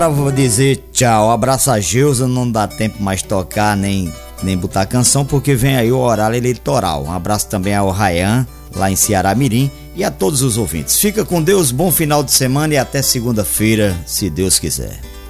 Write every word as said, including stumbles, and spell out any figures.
Vou dizer tchau, abraço a Geusa, não dá tempo mais tocar nem, nem botar canção porque vem aí o horário eleitoral. Um abraço também ao Rayan, lá em Ceará Mirim, e a todos os ouvintes. Fica com Deus, bom final de semana e até segunda-feira, se Deus quiser.